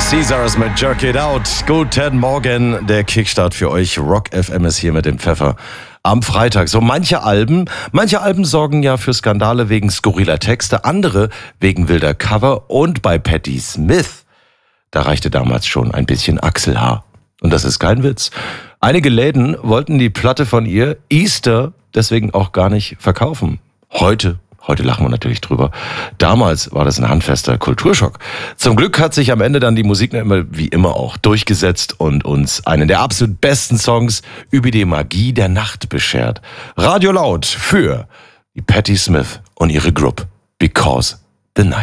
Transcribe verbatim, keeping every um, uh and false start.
Caesars mit Jerk It Out. Guten Morgen, der Kickstart für euch. Rock F M ist hier mit dem Pfeffer. Am Freitag. So manche Alben, manche Alben sorgen ja für Skandale wegen skurriler Texte, andere wegen wilder Cover. Und bei Patti Smith, da reichte damals schon ein bisschen Achselhaar. Und das ist kein Witz. Einige Läden wollten die Platte von ihr, Easter, deswegen auch gar nicht verkaufen. Heute Heute lachen wir natürlich drüber. Damals war das ein handfester Kulturschock. Zum Glück hat sich am Ende dann die Musik immer, wie immer auch durchgesetzt und uns einen der absolut besten Songs über die Magie der Nacht beschert. Radio Laut für die Patti Smith und ihre Group Because the Night.